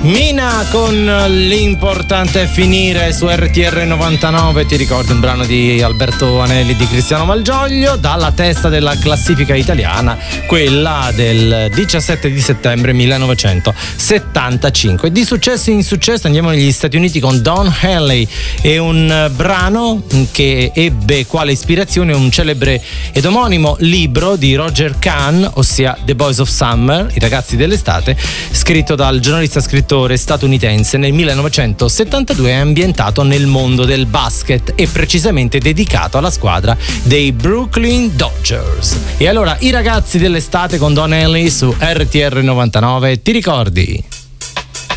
Mina con l'importante è finire su RTR 99. Ti ricordo un brano di Alberto Anelli, di Cristiano Malgioglio, dalla testa della classifica italiana, quella del 17 di settembre 1975. Di successo in successo andiamo negli Stati Uniti con Don Henley e un brano che ebbe quale ispirazione un celebre ed omonimo libro di Roger Kahn, ossia The Boys of Summer, i ragazzi dell'estate, scritto dal giornalista scrittore statunitense nel 1972, è ambientato nel mondo del basket e precisamente dedicato alla squadra dei Brooklyn Dodgers. E allora i ragazzi dell'estate con Don Henley su RTR 99, ti ricordi?